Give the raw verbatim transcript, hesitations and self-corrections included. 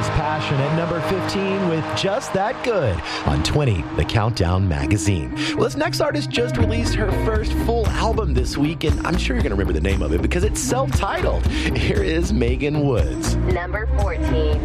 Lose Passion at number fifteen with Just That Good on twenty, The Countdown Magazine. Well, this next artist just released her first full album this week, and I'm sure you're going to remember the name of it because it's self-titled. Here is Megan Woods. Number fourteen.